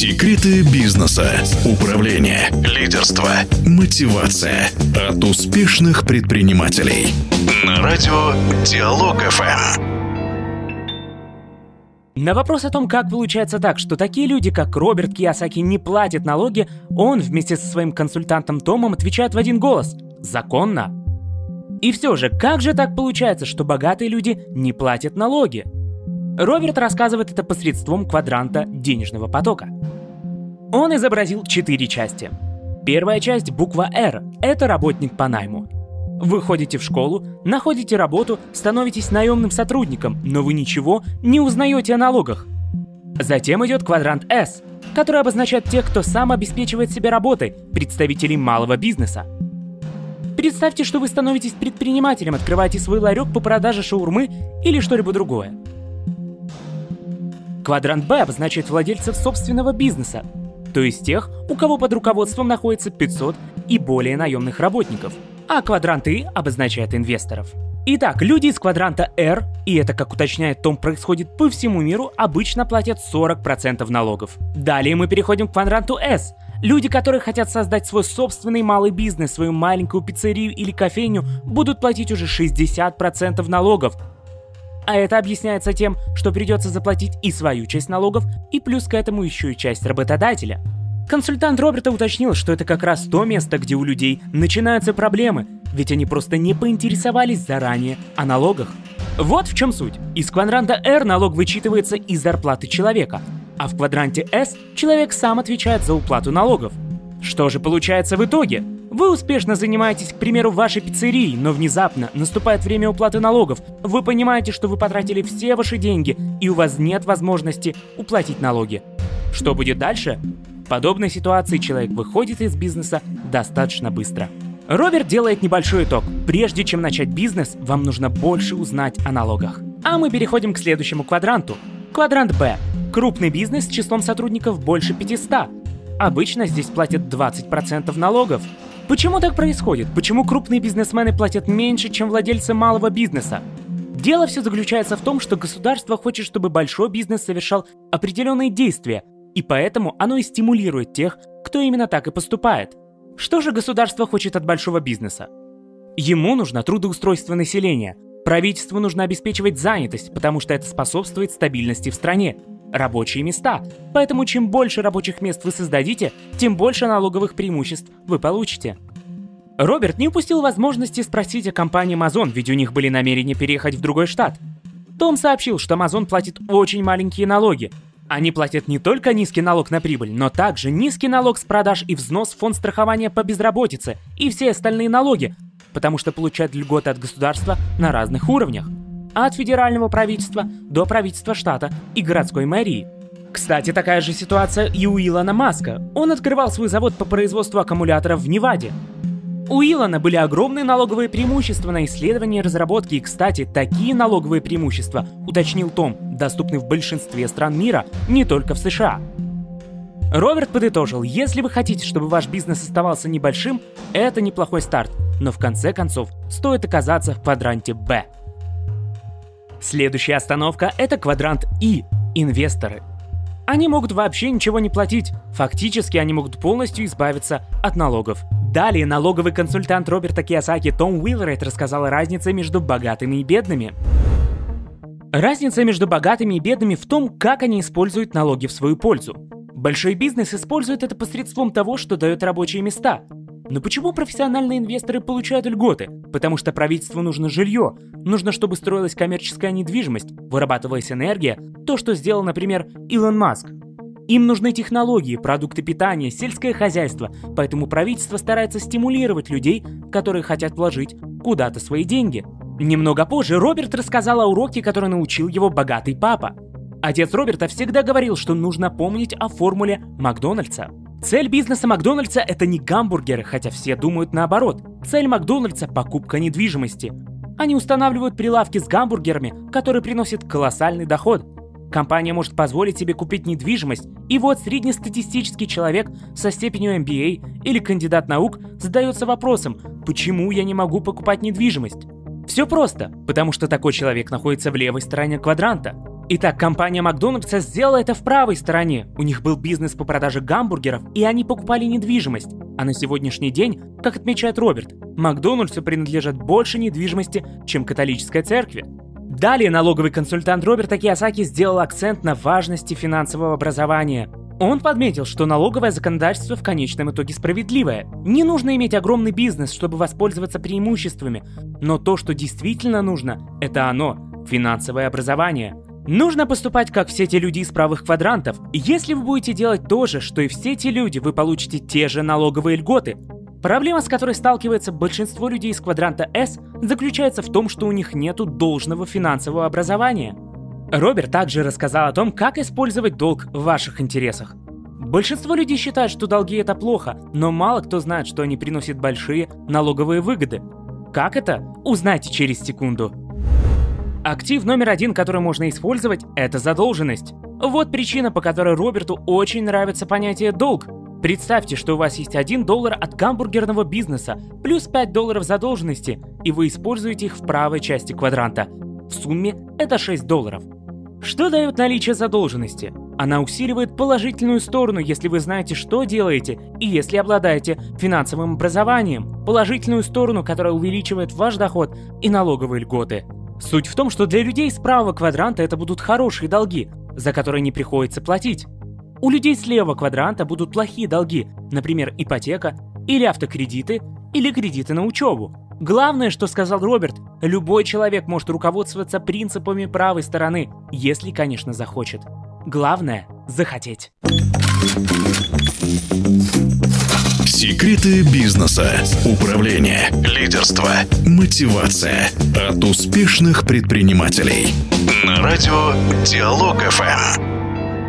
Секреты бизнеса, управления, лидерства, мотивация от успешных предпринимателей. На радио Диалог ФМ. На вопрос о том, как получается так, что такие люди, как Роберт Кийосаки, не платят налоги, он вместе со своим консультантом Томом отвечает в один голос – законно. И все же, как же так получается, что богатые люди не платят налоги? Роберт рассказывает это посредством квадранта денежного потока. Он изобразил 4 части. Первая часть, буква «Р» — это работник по найму. Вы ходите в школу, находите работу, становитесь наемным сотрудником, но вы ничего не узнаете о налогах. Затем идет квадрант «С», который обозначает тех, кто сам обеспечивает себя работой, представителей малого бизнеса. Представьте, что вы становитесь предпринимателем, открываете свой ларек по продаже шаурмы или что-либо другое. Квадрант «Б» обозначает владельцев собственного бизнеса, то есть тех, у кого под руководством находится 500 и более наемных работников, а квадрант «И» обозначает инвесторов. Итак, люди из квадранта «Р», и это, как уточняет Том, происходит по всему миру, обычно платят 40% налогов. Далее мы переходим к квадранту «С». Люди, которые хотят создать свой собственный малый бизнес, свою маленькую пиццерию или кофейню, будут платить уже 60% налогов. А это объясняется тем, что придется заплатить и свою часть налогов, и плюс к этому еще и часть работодателя. Консультант Роберта уточнил, что это как раз то место, где у людей начинаются проблемы, ведь они просто не поинтересовались заранее о налогах. Вот в чем суть. Из квадранта R налог вычитывается из зарплаты человека, а в квадранте S человек сам отвечает за уплату налогов. Что же получается в итоге? Вы успешно занимаетесь, к примеру, вашей пиццерией, но внезапно наступает время уплаты налогов. Вы понимаете, что вы потратили все ваши деньги, и у вас нет возможности уплатить налоги. Что будет дальше? В подобной ситуации человек выходит из бизнеса достаточно быстро. Роберт делает небольшой итог. Прежде чем начать бизнес, вам нужно больше узнать о налогах. А мы переходим к следующему квадранту. Квадрант Б. Крупный бизнес с числом сотрудников больше 500. Обычно здесь платят 20% налогов. Почему так происходит? Почему крупные бизнесмены платят меньше, чем владельцы малого бизнеса? Дело все заключается в том, что государство хочет, чтобы большой бизнес совершал определенные действия, и поэтому оно и стимулирует тех, кто именно так и поступает. Что же государство хочет от большого бизнеса? Ему нужно трудоустройство населения. Правительству нужно обеспечивать занятость, потому что это способствует стабильности в стране. Рабочие места. Поэтому чем больше рабочих мест вы создадите, тем больше налоговых преимуществ вы получите. Роберт не упустил возможности спросить о компании Amazon, ведь у них были намерения переехать в другой штат. Том сообщил, что Amazon платит очень маленькие налоги. Они платят не только низкий налог на прибыль, но также низкий налог с продаж и взнос в фонд страхования по безработице и все остальные налоги, потому что получают льготы от государства на разных уровнях. От федерального правительства до правительства штата и городской мэрии. Кстати, такая же ситуация и у Илона Маска. Он открывал свой завод по производству аккумуляторов в Неваде. У Илона были огромные налоговые преимущества на исследования и разработки, и, кстати, такие налоговые преимущества, уточнил Том, доступны в большинстве стран мира, не только в США. Роберт подытожил, если вы хотите, чтобы ваш бизнес оставался небольшим, это неплохой старт, но в конце концов стоит оказаться в квадранте Б. Следующая остановка – это квадрант И – инвесторы. Они могут вообще ничего не платить. Фактически они могут полностью избавиться от налогов. Далее налоговый консультант Роберта Кийосаки Том Уиллрайт рассказал о разнице между богатыми и бедными. Разница между богатыми и бедными в том, как они используют налоги в свою пользу. Большой бизнес использует это посредством того, что дает рабочие места. Но почему профессиональные инвесторы получают льготы? Потому что правительству нужно жилье, нужно, чтобы строилась коммерческая недвижимость, вырабатывалась энергия, то, что сделал, например, Илон Маск. Им нужны технологии, продукты питания, сельское хозяйство, поэтому правительство старается стимулировать людей, которые хотят вложить куда-то свои деньги. Немного позже Роберт рассказал о уроке, который научил его богатый папа. Отец Роберта всегда говорил, что нужно помнить о формуле Макдональдса. Цель бизнеса Макдональдса – это не гамбургеры, хотя все думают наоборот. Цель Макдональдса – покупка недвижимости. Они устанавливают прилавки с гамбургерами, которые приносят колоссальный доход. Компания может позволить себе купить недвижимость, и вот среднестатистический человек со степенью MBA или кандидат наук задается вопросом, почему я не могу покупать недвижимость? Все просто, потому что такой человек находится в левой стороне квадранта. Итак, компания Макдональдса сделала это в правой стороне. У них был бизнес по продаже гамбургеров, и они покупали недвижимость. А на сегодняшний день, как отмечает Роберт, Макдональдсу принадлежит больше недвижимости, чем католической церкви. Далее налоговый консультант Роберта Кийосаки сделал акцент на важности финансового образования. Он подметил, что налоговое законодательство в конечном итоге справедливое. Не нужно иметь огромный бизнес, чтобы воспользоваться преимуществами. Но то, что действительно нужно, это оно – финансовое образование. Нужно поступать, как все те люди из правых квадрантов. Если вы будете делать то же, что и все те люди, вы получите те же налоговые льготы. Проблема, с которой сталкивается большинство людей из квадранта S, заключается в том, что у них нету должного финансового образования. Роберт также рассказал о том, как использовать долг в ваших интересах. Большинство людей считают, что долги это плохо, но мало кто знает, что они приносят большие налоговые выгоды. Как это? Узнайте через секунду. Актив номер 1, который можно использовать, это задолженность. Вот причина, по которой Роберту очень нравится понятие «долг». Представьте, что у вас есть $1 от гамбургерного бизнеса, плюс $5 задолженности, и вы используете их в правой части квадранта. В сумме это $6. Что дает наличие задолженности? Она усиливает положительную сторону, если вы знаете, что делаете, и если обладаете финансовым образованием. Положительную сторону, которая увеличивает ваш доход и налоговые льготы. Суть в том, что для людей с правого квадранта это будут хорошие долги, за которые не приходится платить. У людей с левого квадранта будут плохие долги, например, ипотека, или автокредиты, или кредиты на учебу. Главное, что сказал Роберт, любой человек может руководствоваться принципами правой стороны, если, конечно, захочет. Главное – захотеть. Секреты бизнеса, управление, лидерство, мотивация от успешных предпринимателей. На радио Диалог ФМ.